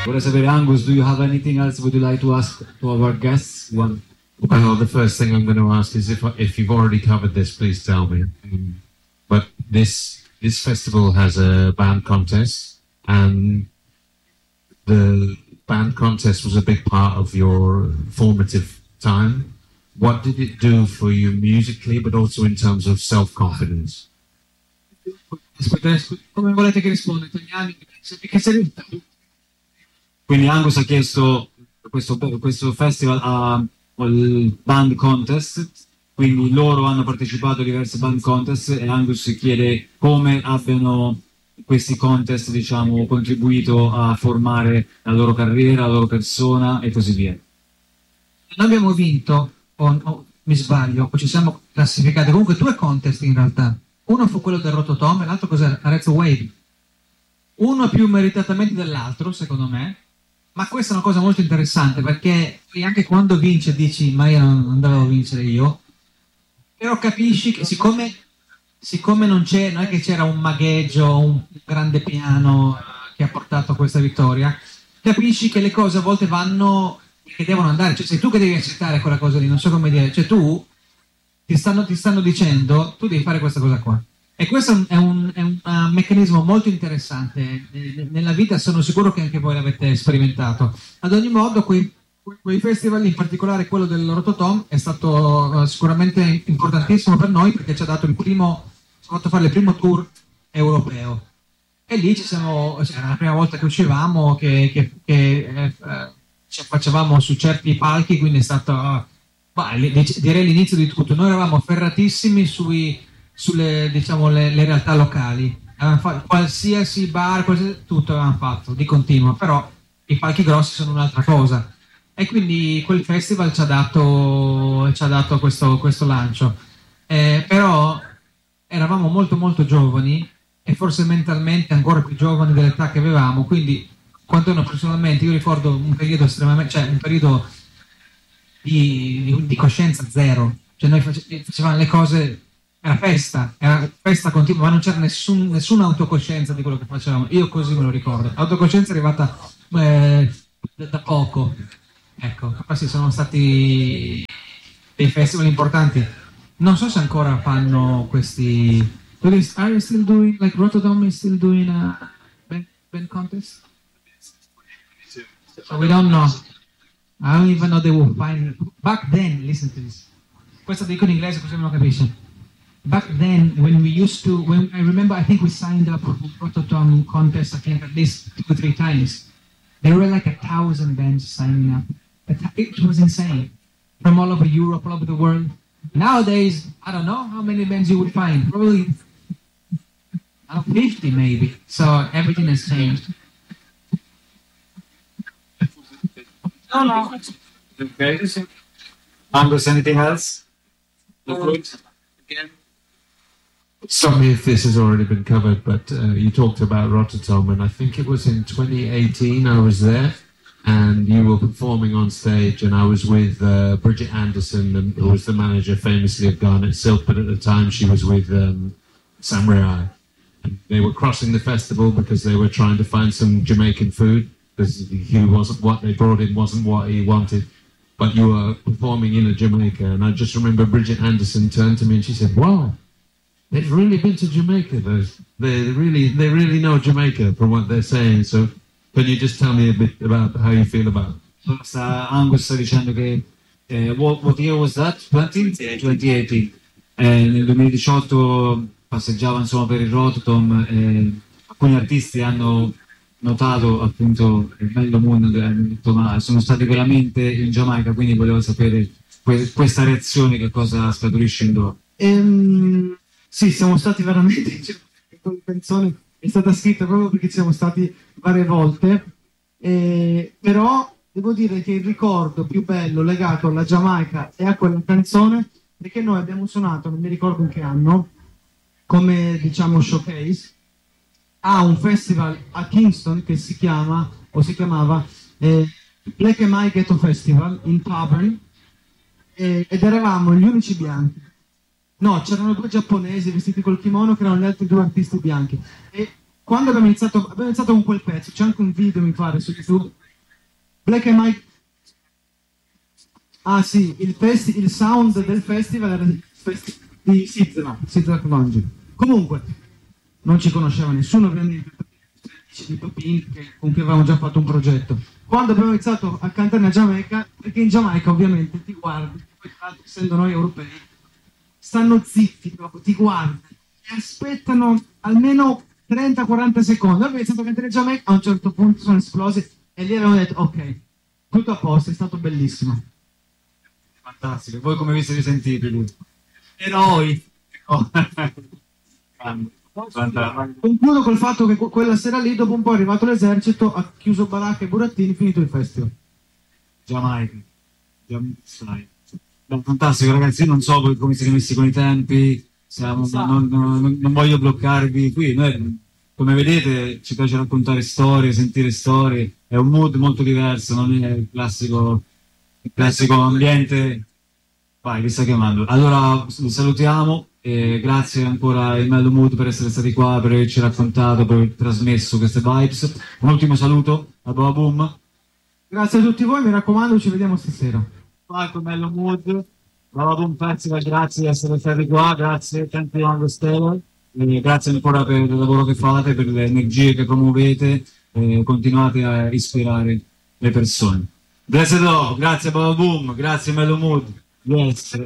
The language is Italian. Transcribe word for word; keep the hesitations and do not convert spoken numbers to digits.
Vorrei sapere, Angus, do you have anything else would you like to ask to our guests? One. Well, the first thing I'm going to ask is if if you've already covered this, please tell me. Um, but this this festival has a band contest, and the band contest was a big part of your formative time. What did it do for you musically, but also in terms of self-confidence? Come volete che risponda? Italiani? Che sei... Quindi Angus ha chiesto questo, questo festival a il band contest, quindi loro hanno partecipato a diversi band contest e Angus chiede come abbiano questi contest, diciamo, contribuito a formare la loro carriera, la loro persona e così via. Noi abbiamo vinto, o, o mi sbaglio, o ci siamo classificati comunque due contest in realtà. Uno fu quello del Rototom e l'altro cos'era? Arezzo Wave. Uno più meritatamente dell'altro, secondo me. Ma questa è una cosa molto interessante perché anche quando vince dici ma io non dovevo vincere io, però capisci che siccome, siccome non c'è, non è che c'era un magheggio, un grande piano che ha portato a questa vittoria, capisci che le cose a volte vanno che devono andare, cioè sei tu che devi accettare quella cosa lì, non so come dire, cioè tu ti stanno, ti stanno dicendo tu devi fare questa cosa qua. E questo è un, è un uh, meccanismo molto interessante nella vita, sono sicuro che anche voi l'avete sperimentato. Ad ogni modo, quei, quei festival, in particolare quello del Rototom, è stato uh, sicuramente importantissimo per noi perché ci ha dato il primo, ci ha fatto fare il primo tour europeo. E lì ci siamo, cioè, era la prima volta che uscivamo, che, che, che eh, ci facevamo su certi palchi, quindi è stato, uh, bah, direi l'inizio di tutto. Noi eravamo afferratissimi sui sulle, diciamo, le, le realtà locali, fatto, qualsiasi bar, qualsiasi, tutto avevamo fatto di continuo, però i palchi grossi sono un'altra cosa e quindi quel festival ci ha dato, ci ha dato questo, questo lancio, eh, però eravamo molto molto giovani e forse mentalmente ancora più giovani dell'età che avevamo, quindi quantomeno personalmente io ricordo un periodo estremamente, cioè un periodo di, di, di coscienza zero, cioè noi face, facevamo le cose. Era festa, era festa continua, ma non c'era nessun, nessuna autocoscienza di quello che facevamo. Io così me lo ricordo. L'autocoscienza è arrivata eh, da, da poco. Ecco, questi sono stati dei festival importanti. Non so se ancora fanno questi. Are you still doing, like Rotterdam is still doing a band, band contest? So we don't know. I don't even know they will find. Back then, listen to this. Questo dico in inglese così non capisce. Back then, when we used to, when I remember, I think we signed up for the Rototom contest, I think at least two or three times. There were like a thousand bands signing up. It was insane. From all over Europe, all over the world. Nowadays, I don't know how many bands you would find. Probably I don't know, fifty maybe. So everything has changed. No, no. Okay. Angus, anything else? Look good. Again. Stop me if this has already been covered, but uh, you talked about Rotterdam, and I think it was in twenty eighteen I was there, and you were performing on stage, and I was with uh, Bridget Anderson, who was the manager famously of Garnet Silk, but at the time she was with um, Samurai. And they were crossing the festival because they were trying to find some Jamaican food, because he wasn't, what they brought in wasn't what he wanted. But you were performing in a Jamaica, and I just remember Bridget Anderson turned to me and she said, "Wow, they've really been to Jamaica. Those, they really, they really know Jamaica from what they're saying." So, can you just tell me a bit about how you feel about it? Sta, Angus sta dicendo che eh, what, what year was that? twenty? twenty eighteen. Eh, nel duemiladiciotto passeggiava insomma per il Rotterdam e alcuni artisti hanno notato appunto il bello mondo detto, ma sono stati veramente in Giamaica, quindi volevo sapere que- questa reazione che cosa scaturisce in loro. Ehm, sì, siamo stati veramente, quella canzone è stata scritta proprio perché siamo stati varie volte, eh, però devo dire che il ricordo più bello legato alla Giamaica e a quella canzone è che noi abbiamo suonato, non mi ricordo in che anno, come diciamo showcase a un festival a Kingston che si chiama o si chiamava eh, Black and My Ghetto Festival in Tavern, eh, ed eravamo gli unici bianchi. No, c'erano due giapponesi vestiti col kimono che erano gli altri due artisti bianchi, e quando abbiamo iniziato, abbiamo iniziato con quel pezzo, c'è anche un video mi pare su YouTube, Black and White. Ah sì, il, festi- il sound del festival era il festi- di Sizzla, Sizzla Technology. Comunque, non ci conosceva nessuno ovviamente, di Topin, che- con cui avevamo già fatto un progetto. Quando abbiamo iniziato a cantare in Giamaica, perché in Giamaica ovviamente ti guardi, poi tra l'altro, essendo noi europei, stanno zitti proprio, ti guardano e aspettano almeno trenta quaranta secondi. Abbiamo iniziato a cantare in Giamaica, a un certo punto sono esplosi e lì avevamo detto ok, tutto a posto, è stato bellissimo. Fantastico. Voi come vi siete sentiti lì? Eroi! Oh. Fantastico. Concludo col fatto che que- quella sera lì, dopo un po' è arrivato l'esercito, ha chiuso baracca e burattini, finito il festival. Giamaica. Giam- sai. No, fantastico ragazzi, io non so voi come siete messi con i tempi, siamo- non, non- non- non voglio bloccarvi qui, noi come vedete ci piace raccontare storie, sentire storie, è un mood molto diverso, non è il classico, il classico ambiente. Vai, vi sta chiamando. Allora vi salutiamo e grazie ancora a Mellow Mood per essere stati qua, per averci raccontato, per aver trasmesso queste vibes. Un ultimo saluto a Boa Boom. Grazie a tutti voi, mi raccomando, ci vediamo stasera. Marco Mello Mood, Boa Boom Festival, grazie di essere stati qua, grazie tanti Young Stellar, e grazie ancora per il lavoro che fate, per le energie che promuovete, e continuate a ispirare le persone. Blessed Love, grazie Boa Boom, grazie Mello Mood, yes.